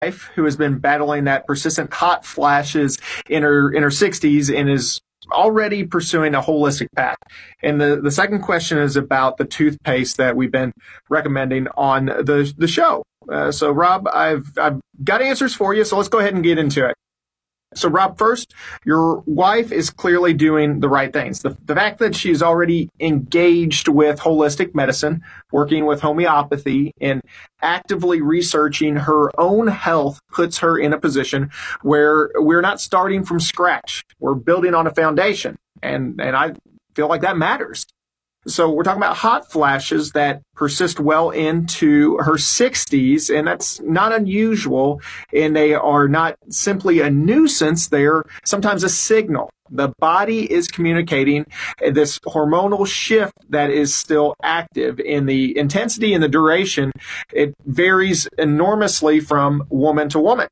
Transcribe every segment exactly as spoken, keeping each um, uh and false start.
who has been battling that persistent hot flashes in her in her sixties and is already pursuing a holistic path. And the, the second question is about the toothpaste that we've been recommending on the the show. Uh, so, Rob, I've I've got answers for you, so let's go ahead and get into it. So, Rob, first, your wife is clearly doing the right things. The, the fact that she's already engaged with holistic medicine, working with homeopathy, and actively researching her own health puts her in a position where we're not starting from scratch. We're building on a foundation, and, and I feel like that matters. So we're talking about hot flashes that persist well into her sixties, and that's not unusual, and they are not simply a nuisance. They're sometimes a signal. The body is communicating this hormonal shift that is still active. In the intensity and the duration, it varies enormously from woman to woman.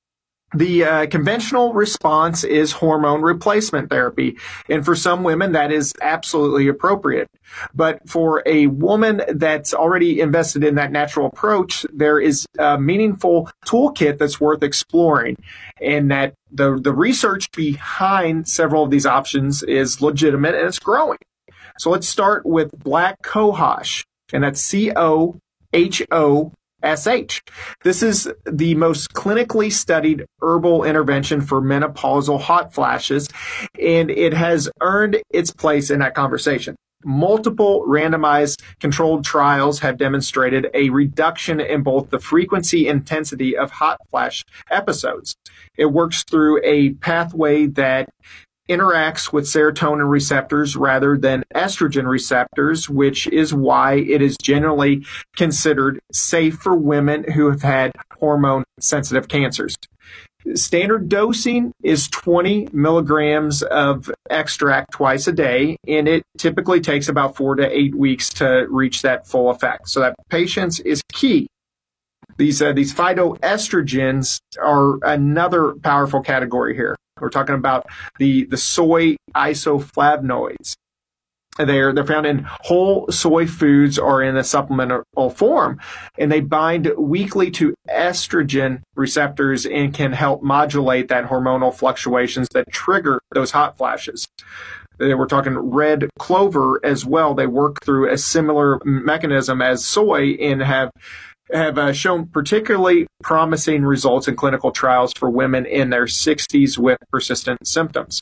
The uh, conventional response is hormone replacement therapy, and for some women that is absolutely appropriate. But for a woman that's already invested in that natural approach, there is a meaningful toolkit that's worth exploring, and that the, the research behind several of these options is legitimate and it's growing. So let's start with black cohosh, and that's C O H O S H. This is the most clinically studied herbal intervention for menopausal hot flashes, and it has earned its place in that conversation. Multiple randomized controlled trials have demonstrated a reduction in both the frequency and intensity of hot flash episodes. It works through a pathway that interacts with serotonin receptors rather than estrogen receptors, which is why it is generally considered safe for women who have had hormone-sensitive cancers. Standard dosing is twenty milligrams of extract twice a day, and it typically takes about four to eight weeks to reach that full effect. So that patience is key. These uh, these phytoestrogens are another powerful category here. We're talking about the, the soy isoflavonoids. They're, they're found in whole soy foods or in a supplemental form, and they bind weakly to estrogen receptors and can help modulate that hormonal fluctuations that trigger those hot flashes. We're talking red clover as well. They work through a similar mechanism as soy and have have uh, shown particularly promising results in clinical trials for women in their sixties with persistent symptoms.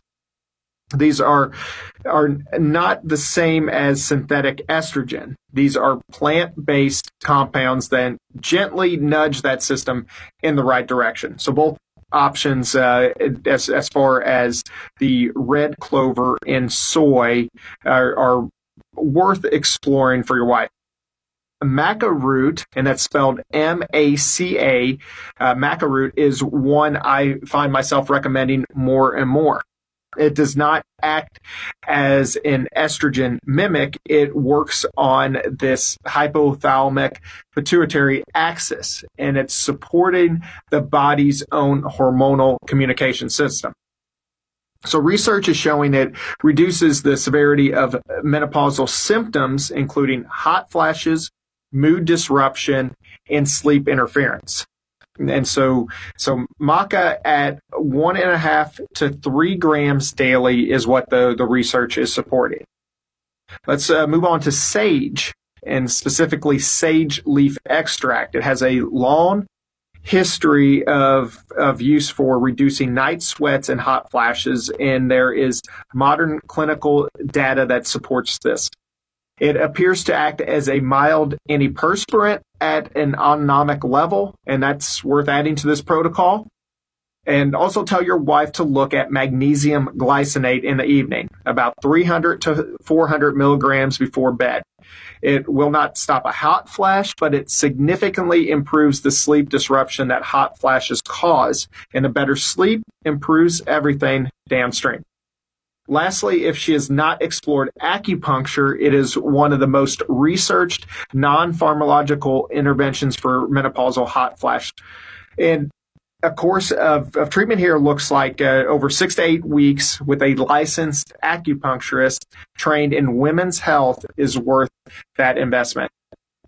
These are are not the same as synthetic estrogen. These are plant-based compounds that gently nudge that system in the right direction. So both options, uh, as, as far as the red clover and soy, are, are worth exploring for your wife. Maca root, and that's spelled M A C A, uh, maca root is one I find myself recommending more and more. It does not act as an estrogen mimic. It works on this hypothalamic pituitary axis, and it's supporting the body's own hormonal communication system. So research is showing it reduces the severity of menopausal symptoms, including hot flashes, mood disruption, and sleep interference. And so, so maca at one and a half to three grams daily is what the, the research is supporting. Let's uh, move on to sage, and specifically sage leaf extract. It has a long history of of use for reducing night sweats and hot flashes, and there is modern clinical data that supports this. It appears to act as a mild antiperspirant at an autonomic level, and that's worth adding to this protocol. And also tell your wife to look at magnesium glycinate in the evening, about three hundred to four hundred milligrams before bed. It will not stop a hot flash, but it significantly improves the sleep disruption that hot flashes cause, and a better sleep improves everything downstream. Lastly, if she has not explored acupuncture, it is one of the most researched non-pharmacological interventions for menopausal hot flash. And a course of, of treatment here looks like uh, over six to eight weeks with a licensed acupuncturist trained in women's health is worth that investment.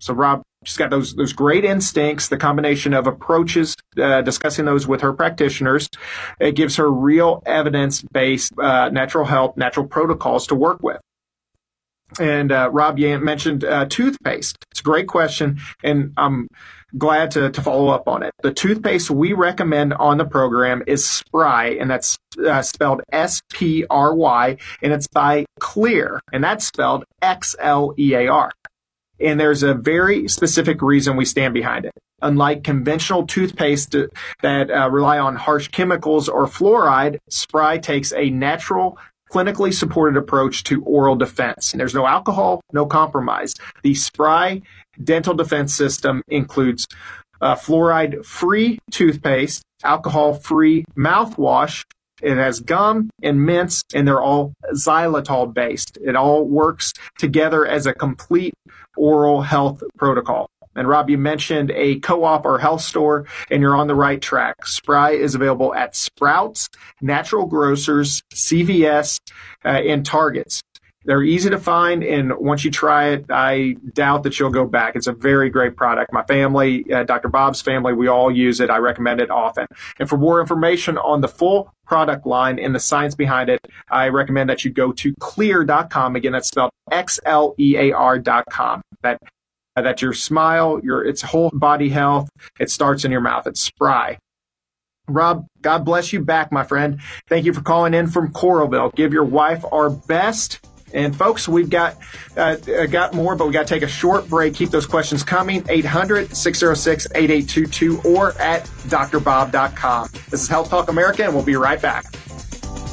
So Rob, she's got those those great instincts, the combination of approaches, uh, discussing those with her practitioners. It gives her real evidence-based uh, natural health, natural protocols to work with. And uh, Rob, you mentioned uh, toothpaste. It's a great question, and I'm glad to, to follow up on it. The toothpaste we recommend on the program is Spry, and that's uh, spelled S P R Y, and it's by Xlear, and that's spelled X L E A R. And there's a very specific reason we stand behind it. Unlike conventional toothpaste that uh, rely on harsh chemicals or fluoride, Spry takes a natural, clinically supported approach to oral defense. And there's no alcohol, no compromise. The Spry dental defense system includes uh, fluoride-free toothpaste, alcohol-free mouthwash. It has gum and mints, and they're all xylitol-based. It all works together as a complete oral health protocol. And Rob, you mentioned a co-op or health store, and you're on the right track. Spry is available at Sprouts, Natural Grocers, C V S, uh, and Targets. They're easy to find, and once you try it, I doubt that you'll go back. It's a very great product. My family, uh, Doctor Bob's family, we all use it. I recommend it often. And for more information on the full product line and the science behind it, I recommend that you go to xlear dot com. Again, that's spelled X L E A R dot com. That Uh, that your smile, your it's whole body health, it starts in your mouth. It's Spry. Rob, God bless you back, my friend. Thank you for calling in from Coralville. Give your wife our best. And folks, we've got uh, got more, but we got to take a short break. Keep those questions coming. eight hundred, six oh six, eight eight two two or at d r bob dot com. This is Health Talk America, and we'll be right back.